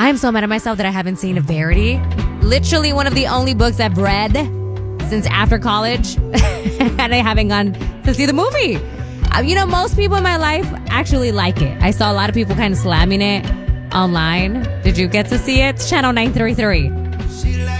I'm so mad at myself that I haven't seen Verity. Literally one of the only books I've read since after college. And I haven't gone to see the movie. Most people in my life actually like it. I saw a lot of people kind of slamming it online. Did you get to see it? It's Channel 933.